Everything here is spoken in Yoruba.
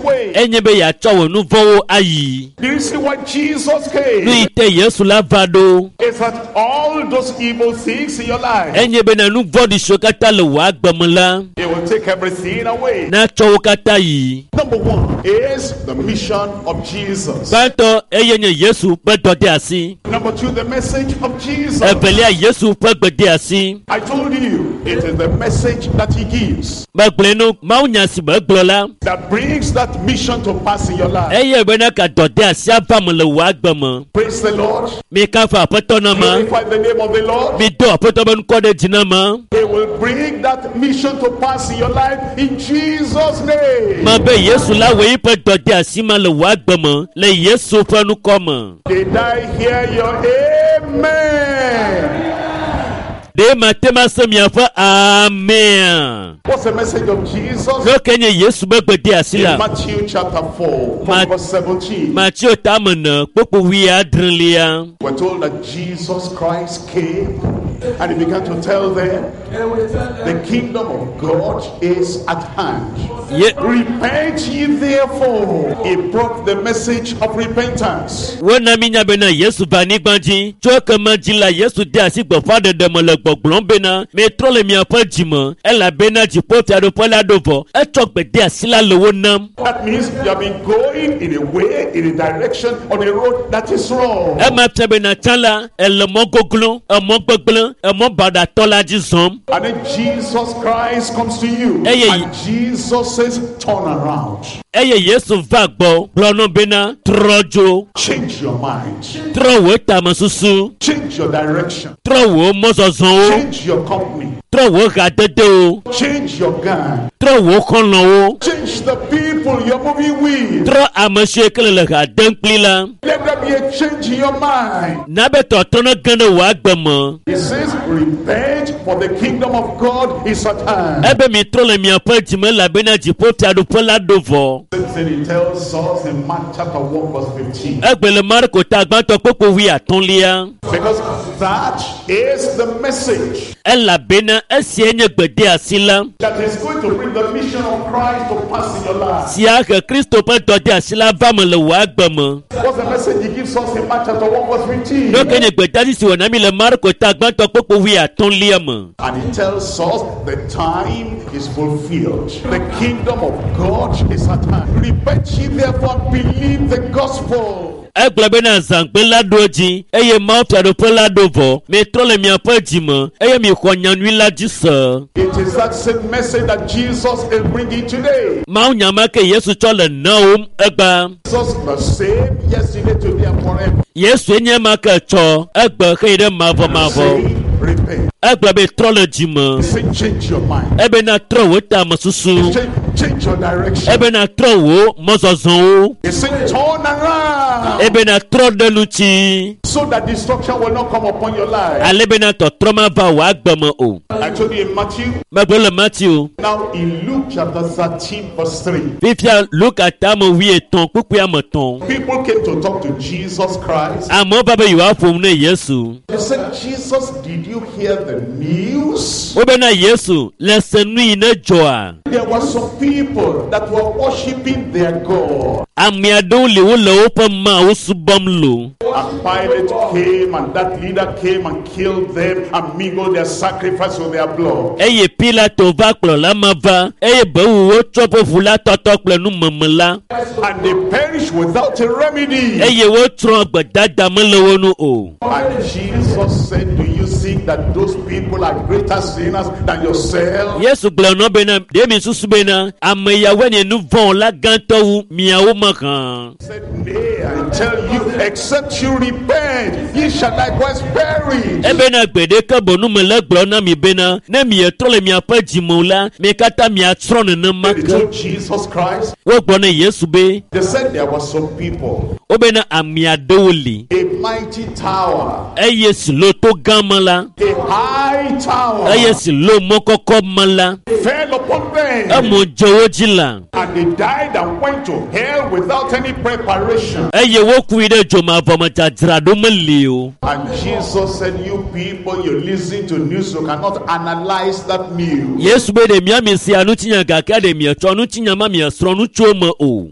Enyebe ya chowo nuvo ayi. Do you see why Jesus came? Nuite Yesu la vado. Is that all those evil things in your life? Enyebe na nuvo di shokata le wa gbamla. It will take everything away. Na chowo kata yi. Number one is the mission of Jesus. Banto eyenye Yesu pe dode asi. Number two, the message of Jesus. Ebelia Yesu pe gbede asi. I told you, it is the message that he gives Bagblenu maunya si baglola. that brings that mission to pass in your life. Eye bena ka dode asi avamle wa gbama. Praise the Lord. Mi ka fa apoto na ma. Glorify the name of the Lord. Mi do apoto ben kode jinama. He will bring that mission to pass in your life in Jesus' name. Ma be Yesu la we pe dode asi ma le wa gbama. Le Yesu pe nu koma. Did I hear your amen? De matema semia amen. What's the message of Jesus? No kenye Yesu be gbede asi In la. Matthew chapter 4, from verse 17. Matthew tamana popo wi adrelia. We're told that Jesus Christ came and he began to tell them the kingdom of God is at hand. Ye Repent ye therefore. He brought the message of repentance. wona minya bena Yesu bani gbanji. Choke manjila Yesu de asi gbofa de mo le gbogbon bena. Me trole mi apa jimo. Ela bena jipo ti ado pola dovo. E chok gbede asi la lowo nam. That means you have been going in a way, in a direction, on a road that is wrong. E ma tebe na chala. Ele mo goglon. E mo gbegblon. E mo bada tola jizom. And then Jesus Christ comes to you. Hey, And Jesus says, turn around. Eye Yesu va gbo. Blono bena trojo. Change your mind. Trowo tamasusu. Change your direction. Trowo mozozon. Change your company. Trowo gadede o. Change your gang. Trowo kono o. Change the people you're moving with. Tro amashe kele le ga denkpli la. Let there be a change in your mind. Nabe to tono gane wa gbemo. He says, repent, for the kingdom of God is at hand. Ebe mi trole mi apa jime la bena jipo ti adu pola dovo. Same thing he tells us in Mark chapter 1 verse 15. Egbele Marko ta gbanto popo wi atonlia. Because that is the message Ela bena esi enye gbede asila. that is going to bring the mission of Christ to pass in your life. Si ake Kristo pe dode asila vame le wa gbemo. What's the message he gives us in Mark chapter 1 verse 15? No kenye gbede si wona mi le Marko ta gbanto popo wi atonlia mo. And he tells us the time is fulfilled. The kingdom of God is at hand. Repent ye therefore, believe the gospel. Egbele bena zangbe la doji. Eye ma ti adu pola dovo. Me trole mi apa jime. Eye mi kwa nyanwi la jisa. It is that same message that Jesus is bringing today. Ma nyama ke Yesu chole naum egba. Jesus the same yesterday, today, and forever. Yesu enye ma ke cho. Egba ke ide mavo. Say, repent. Egba be trole jime. Say, change your mind. Ebe na trowo tamasusu. Change your direction. Ebe na trowo mozozon. He said, turn around Ebe na tro denuchi. so that destruction will not come upon your life. Alebe na to troma va wa gbemo o. I told you in Matthew. Magbele Matthew. Now in Luke chapter 13 verse 3. Fifia Luke atamo wi eton pupu amoton. People came to talk to Jesus Christ. Amo baba yiwa fom ne Yesu. They said, Jesus, did you hear the news? Obe na Yesu lesenu ine joa. There were some people that were worshiping their God. Amiado le wo le opa ma usubom lo. And Pilate came, and that leader came and killed them and mingled their sacrifice with their blood. Eye Pilato va klo la mava. Eye be wo chopo fula toto klo nu mamela. And they perished without a remedy. Eye wo tron gbadada melewo nu o. And Jesus said, do you think that those people are greater sinners than yourself? Yesu glo no bena de mi susu bena ameya weni nu von la ganto wu miawo makan. He said, nay, I tell you, except you repent, ye shall likewise perish. Ebe na gbede ka bonu mele glo na mi bena na mi etrole mi apa jimola mi kata mi atron na They maka. told Jesus Christ. Wo gbo na Yesu be. They said there were some people, Obe na amiado li. a mighty tower, Eye si lo to gamala. a high tower, Eye si lo mokoko mala. fell upon them, Emo jowo jila. and they died and went to hell without any preparation. Eye wo kuide joma voma jajrado melio. And Jesus said, you people, you listen to news, you cannot analyze that news. Yesu be de miami si anu chinya gaka de mi etro anu chinya ma mi esro anu choma o.